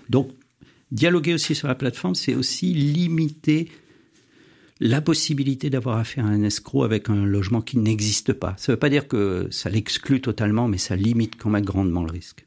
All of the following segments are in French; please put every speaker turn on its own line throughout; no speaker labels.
Donc, dialoguer aussi sur la plateforme, c'est aussi limiter la possibilité d'avoir affaire à un escroc avec un logement qui n'existe pas. Ça ne veut pas dire que ça l'exclut totalement, mais ça limite quand même grandement le risque.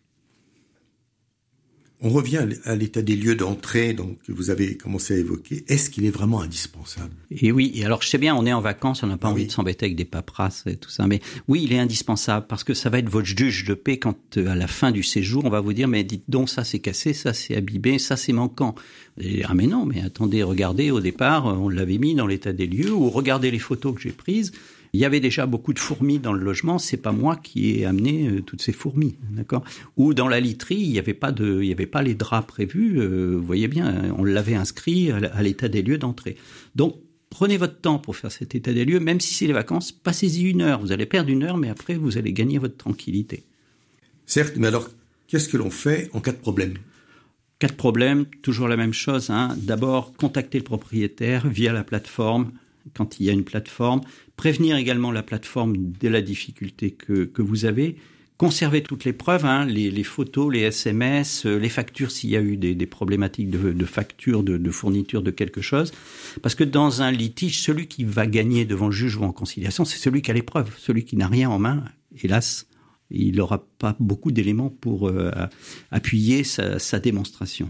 On revient à l'état des lieux d'entrée, donc, que vous avez commencé à évoquer. Est-ce qu'il est vraiment indispensable ?
Et oui, et alors je sais bien, on est en vacances, on n'a pas envie de s'embêter avec des paperasses et tout ça, mais oui, il est indispensable parce que ça va être votre juge de paix quand à la fin du séjour, on va vous dire, mais dites donc, ça c'est cassé, ça c'est abîmé, ça c'est manquant. Et, ah mais non, mais attendez, regardez, au départ, on l'avait mis dans l'état des lieux, ou regardez les photos que j'ai prises. Il y avait déjà beaucoup de fourmis dans le logement, c'est pas moi qui ai amené toutes ces fourmis, d'accord ? Ou dans la literie, il y avait pas les draps prévus, vous voyez bien, on l'avait inscrit à l'état des lieux d'entrée. Donc, prenez votre temps pour faire cet état des lieux, même si c'est les vacances, passez-y 1 heure, vous allez perdre 1 heure, mais après, vous allez gagner votre tranquillité.
Certes, mais alors, qu'est-ce que l'on fait en cas de problème ?
Cas de problème, toujours la même chose, hein. D'abord, contacter le propriétaire via la plateforme, quand il y a une plateforme, prévenir également la plateforme de la difficulté que vous avez, conserver toutes les preuves, hein, les photos, les SMS, les factures s'il y a eu des problématiques de facture, de fourniture de quelque chose, parce que dans un litige, celui qui va gagner devant le juge ou en conciliation, c'est celui qui a les preuves, celui qui n'a rien en main, hélas, il n'aura pas beaucoup d'éléments pour appuyer sa démonstration.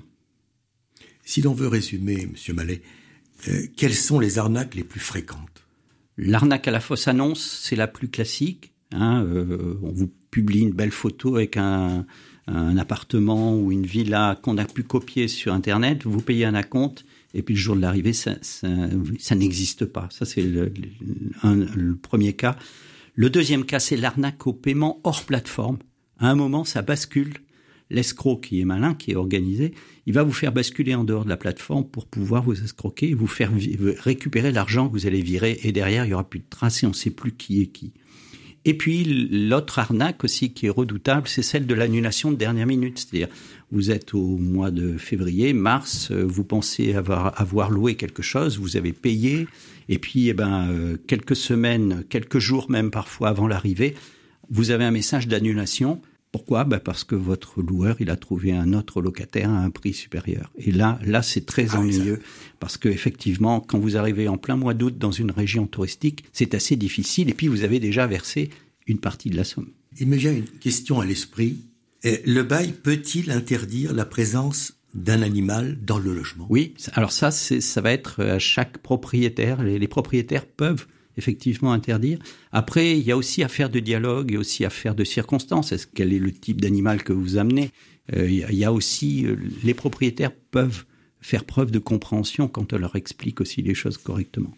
Si l'on veut résumer, M. Mallet, quelles sont les arnaques les plus fréquentes ?
L'arnaque à la fausse annonce, c'est la plus classique. Hein, on vous publie une belle photo avec un appartement ou une villa qu'on a pu copier sur Internet. Vous payez un acompte et puis le jour de l'arrivée, ça n'existe pas. Ça, c'est le premier cas. Le deuxième cas, c'est l'arnaque au paiement hors plateforme. À un moment, ça bascule. L'escroc qui est malin, qui est organisé, il va vous faire basculer en dehors de la plateforme pour pouvoir vous escroquer et vous faire récupérer l'argent que vous allez virer. Et derrière, il n'y aura plus de traces et on ne sait plus qui est qui. Et puis, l'autre arnaque aussi qui est redoutable, c'est celle de l'annulation de dernière minute. C'est-à-dire, vous êtes au mois de février, mars, vous pensez avoir loué quelque chose, vous avez payé, et puis quelques semaines, quelques jours même parfois avant l'arrivée, vous avez un message d'annulation. Pourquoi ? Parce que votre loueur, il a trouvé un autre locataire à un prix supérieur. Et là, c'est très ennuyeux. Parce que effectivement, quand vous arrivez en plein mois d'août dans une région touristique, c'est assez difficile. Et puis, vous avez déjà versé une partie de la somme.
Il me vient une question à l'esprit. Le bail peut-il interdire la présence d'un animal dans le logement ?
Oui. Alors ça va être à chaque propriétaire. Les propriétaires peuvent effectivement interdire. Après, il y a aussi affaire de dialogue et aussi affaire de circonstances. Quel est le type d'animal que vous amenez ? Il y a aussi, les propriétaires peuvent faire preuve de compréhension quand on leur explique aussi les choses correctement.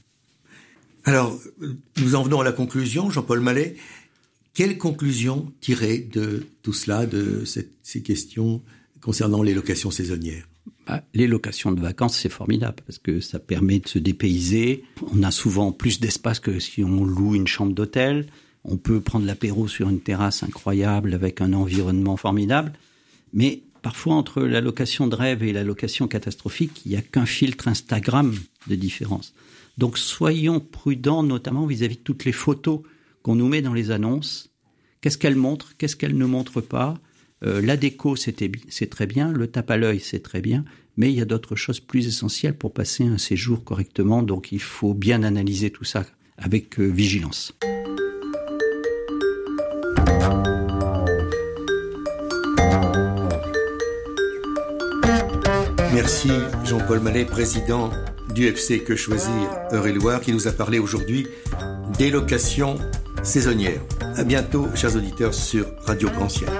Alors, nous en venons à la conclusion, Jean-Paul Mallet. Quelle conclusion tirer de tout cela, de ces questions concernant les locations saisonnières ?
Les locations de vacances, c'est formidable parce que ça permet de se dépayser. On a souvent plus d'espace que si on loue une chambre d'hôtel. On peut prendre l'apéro sur une terrasse incroyable avec un environnement formidable. Mais parfois, entre la location de rêve et la location catastrophique, il n'y a qu'un filtre Instagram de différence. Donc, soyons prudents, notamment vis-à-vis de toutes les photos qu'on nous met dans les annonces. Qu'est-ce qu'elles montrent ? Qu'est-ce qu'elles ne montrent pas ? La déco, c'est très bien. Le tape à l'œil, c'est très bien. Mais il y a d'autres choses plus essentielles pour passer un séjour correctement. Donc, il faut bien analyser tout ça avec vigilance.
Merci Jean-Paul Mallet, président du FC Que Choisir Eure-et-Loir, qui nous a parlé aujourd'hui des locations saisonnières. À bientôt, chers auditeurs, sur Radio Grand Ciel.